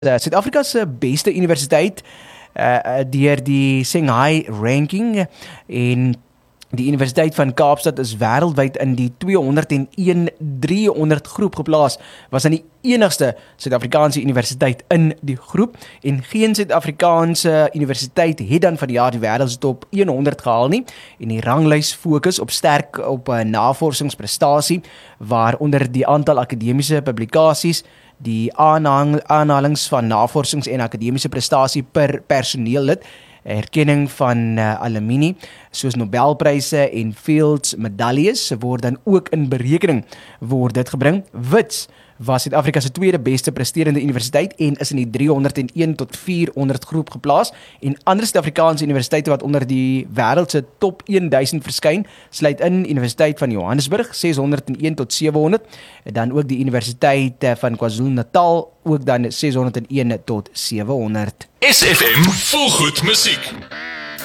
Suid-Afrika se beste universiteit deur die Shanghai ranking en die Universiteit van Kaapstad is wêreldwyd in die 201-300 groep geplaas, was aan die enigste Suid-Afrikaanse universiteit in die groep en geen Suid-Afrikaanse universiteit het dan van die jaar die wêreldstop 100 gehaal nie en die ranglys fokus sterk op navorsingsprestasie waaronder die aantal akademiese publikasies, die aanhalings van navorsings en akademiese prestasie per personeellid, erkenning van alumni soos Nobelpryse en Fields medaljes word dan ook in berekening word dit gebring. Wits was Suid-Afrika se tweede beste presterende universiteit en is in die 301 tot 400 groep geplaas en ander Suid-Afrikaanse universiteite wat onder die wêreld se top 1000 verskyn, sluit in Universiteit van Johannesburg 601 tot 700, dan ook die Universiteit van KwaZulu-Natal ook dan 601 tot 700. SFM volgoed musiek.